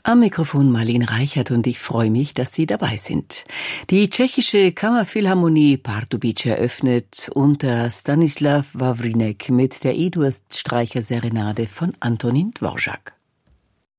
Am Mikrofon Marlene Reichert und ich freue mich, dass Sie dabei sind. Die tschechische Kammerphilharmonie Pardubice eröffnet unter Stanislav Wawrinek mit der E-Dur-Streicherserenade von Antonín Dvořák.